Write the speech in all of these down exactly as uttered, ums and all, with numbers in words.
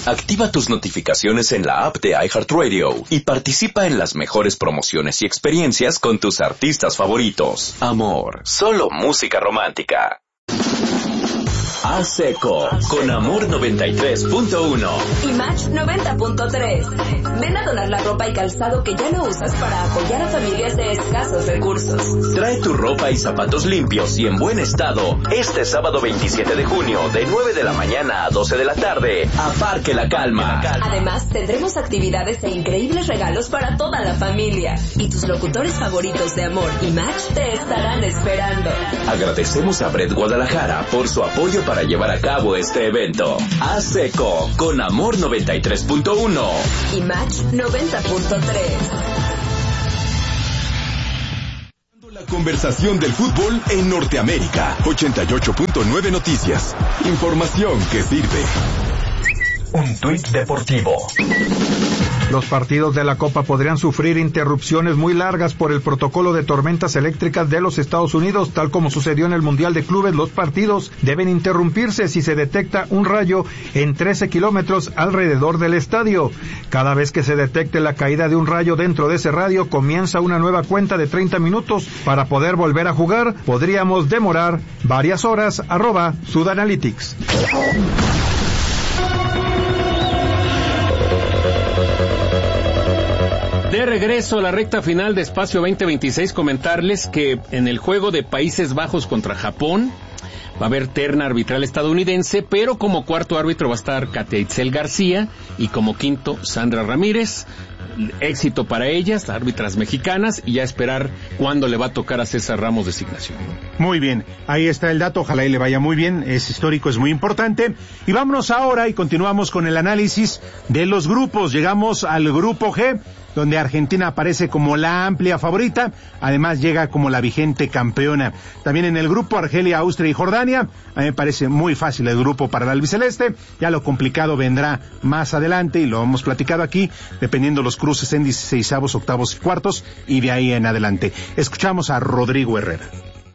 Activa tus notificaciones en la app de iHeartRadio y participa en las mejores promociones y experiencias con tus artistas favoritos. Amor, solo música romántica. A Seco, con Amor noventa y tres punto uno. Y Match noventa punto tres. Ven a donar la ropa y calzado que ya no usas para apoyar a familias de escasos recursos. Trae tu ropa y zapatos limpios y en buen estado este sábado veintisiete de junio de nueve de la mañana a doce de la tarde a Parque La Calma. Además, tendremos actividades e increíbles regalos para toda la familia. Y tus locutores favoritos de Amor y Match te estarán esperando. Agradecemos a Bret Guadalajara por su apoyo para llevar a cabo este evento. A Seco, con Amor noventa y tres punto uno. Y Match noventa punto tres. La conversación del fútbol en Norteamérica. ochenta y ocho punto nueve Noticias. Información que sirve. Un tuit deportivo. Los partidos de la Copa podrían sufrir interrupciones muy largas por el protocolo de tormentas eléctricas de los Estados Unidos, tal como sucedió en el Mundial de Clubes. Los partidos deben interrumpirse si se detecta un rayo en trece kilómetros alrededor del estadio. Cada vez que se detecte la caída de un rayo dentro de ese radio, comienza una nueva cuenta de treinta minutos para poder volver a jugar. Podríamos demorar varias horas. Arroba Sudanalytics. De regreso a la recta final de Espacio veinte veintiséis, comentarles que en el juego de Países Bajos contra Japón va a haber terna arbitral estadounidense, pero como cuarto árbitro va a estar Katia Itzel García y como quinto Sandra Ramírez. Éxito para ellas, árbitras mexicanas, y ya esperar cuándo le va a tocar a César Ramos designación. Muy bien, ahí está el dato, ojalá y le vaya muy bien, es histórico, es muy importante. Y vámonos ahora y continuamos con el análisis de los grupos. Llegamos al grupo G, donde Argentina aparece como la amplia favorita, además llega como la vigente campeona. También en el grupo Argelia, Austria y Jordania. A mí me parece muy fácil el grupo para el albiceleste, ya lo complicado vendrá más adelante y lo hemos platicado aquí, dependiendo los cruces en dieciseisavos, octavos y cuartos, y de ahí en adelante. Escuchamos a Rodrigo Herrera.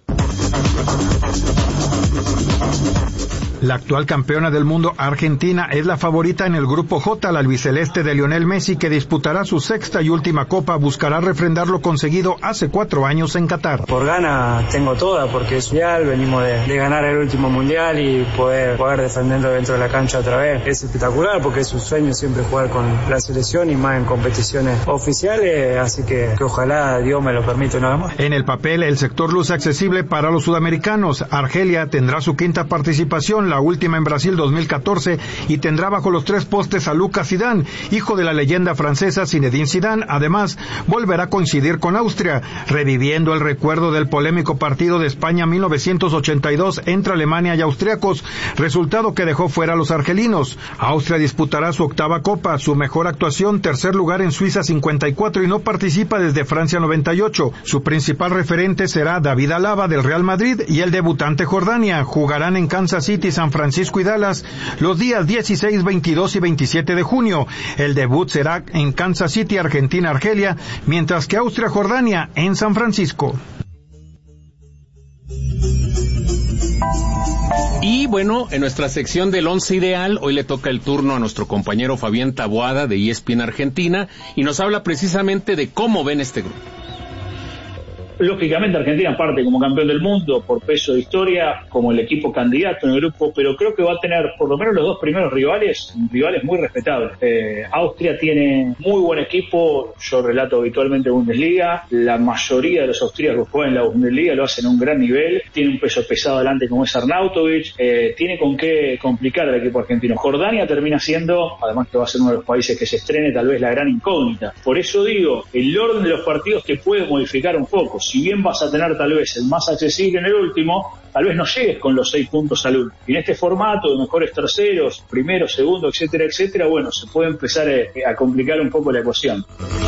La actual campeona del mundo, Argentina, es la favorita en el grupo J. La albiceleste de Lionel Messi, que disputará su sexta y última copa, buscará refrendar lo conseguido hace cuatro años en Qatar. Por gana tengo toda, porque es mundial, venimos de, de ganar el último mundial y poder jugar defendiendo dentro de la cancha otra vez. Es espectacular porque es un sueño siempre jugar con la selección y más en competiciones oficiales, así que, que ojalá Dios me lo permita una vez más. En el papel, el sector luce accesible para los sudamericanos. Argelia tendrá su quinta participación, la última en Brasil dos mil catorce, y tendrá bajo los tres postes a Lucas Zidane, hijo de la leyenda francesa Zinedine Zidane. Además, volverá a coincidir con Austria, reviviendo el recuerdo del polémico partido de España mil novecientos ochenta y dos entre Alemania y austriacos, resultado que dejó fuera a los argelinos. Austria disputará su octava copa, su mejor actuación, tercer lugar en Suiza cincuenta y cuatro, y no participa desde Francia noventa y ocho. Su principal referente será David Alaba del Real Madrid y el debutante Jordania. Jugarán en Kansas City, San Francisco y Dallas los días dieciséis, veintidós y veintisiete de junio. El debut será en Kansas City, Argentina, Argelia, mientras que Austria, Jordania en San Francisco. Y bueno, en nuestra sección del once ideal, hoy le toca el turno a nuestro compañero Fabián Taboada de E S P N Argentina, y nos habla precisamente de cómo ven este grupo. Lógicamente Argentina parte como campeón del mundo por peso de historia, como el equipo candidato en el grupo, pero creo que va a tener por lo menos los dos primeros rivales, rivales muy respetables. Eh, Austria tiene muy buen equipo, yo relato habitualmente Bundesliga, la mayoría de los austríacos que juegan en la Bundesliga lo hacen a un gran nivel, tiene un peso pesado adelante como es Arnautovic, eh, tiene con qué complicar al equipo argentino. Jordania termina siendo, además que va a ser uno de los países que se estrene, tal vez la gran incógnita. Por eso digo, el orden de los partidos te puede modificar un poco. Si bien vas a tener tal vez el más accesible en el último, tal vez no llegues con los seis puntos al último. Y en este formato de mejores terceros, primeros, segundos, etcétera, etcétera, bueno, se puede empezar a, a complicar un poco la ecuación.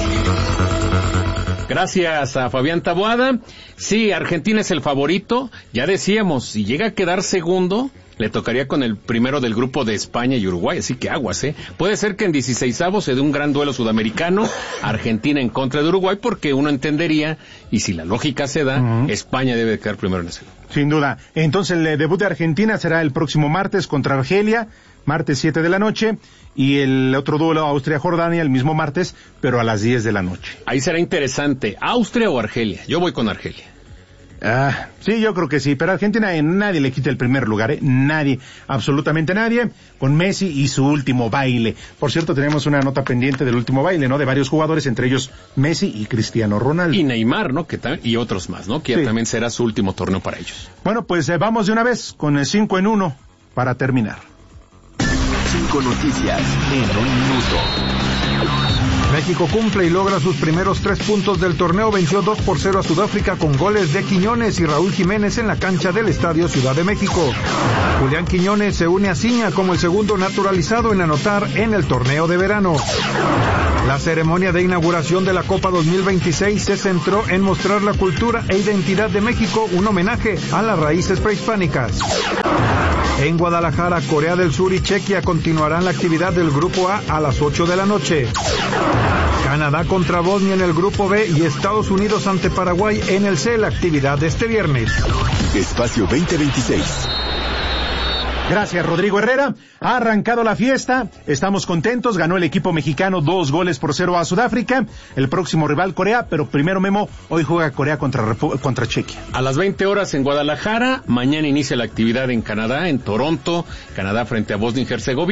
Gracias a Fabián Taboada. Sí, Argentina es el favorito. Ya decíamos, si llega a quedar segundo, le tocaría con el primero del grupo de España y Uruguay, así que aguas, ¿eh? Puede ser que en dieciseisavos se dé un gran duelo sudamericano, Argentina en contra de Uruguay, porque uno entendería, y si la lógica se da, uh-huh. España debe quedar primero en ese. Sin duda. Entonces el debut de Argentina será el próximo martes contra Argelia, martes siete de la noche, y el otro duelo Austria-Jordania el mismo martes, pero a las diez de la noche. Ahí será interesante, ¿Austria o Argelia? Yo voy con Argelia. Ah, sí, yo creo que sí, pero Argentina eh, nadie le quita el primer lugar, ¿eh? Nadie, absolutamente nadie, con Messi y su último baile. Por cierto, tenemos una nota pendiente del último baile, ¿no? De varios jugadores, entre ellos Messi y Cristiano Ronaldo. Y Neymar, ¿no? Que ta- y otros más, ¿no? Que Sí. también será su último torneo para ellos. Bueno, pues eh, vamos de una vez con el cinco en uno para terminar. Cinco noticias en un minuto. México cumple y logra sus primeros tres puntos del torneo. Venció dos por cero a Sudáfrica con goles de Quiñones y Raúl Jiménez en la cancha del Estadio Ciudad de México. Julián Quiñones se une a Ciña como el segundo naturalizado en anotar en el torneo de verano. La ceremonia de inauguración de la Copa dos mil veintiséis se centró en mostrar la cultura e identidad de México, un homenaje a las raíces prehispánicas. En Guadalajara, Corea del Sur y Chequia continuarán la actividad del Grupo A a las ocho de la noche. Canadá contra Bosnia en el Grupo B y Estados Unidos ante Paraguay en el C, la actividad de este viernes. Espacio veinte veintiséis. Gracias, Rodrigo Herrera. Ha arrancado la fiesta. Estamos contentos. Ganó el equipo mexicano dos goles por cero a Sudáfrica. El próximo rival Corea, pero primero, Memo, hoy juega Corea contra, Repu- contra Chequia. A las veinte horas en Guadalajara, mañana inicia la actividad en Canadá, en Toronto, Canadá frente a Bosnia y Herzegovina.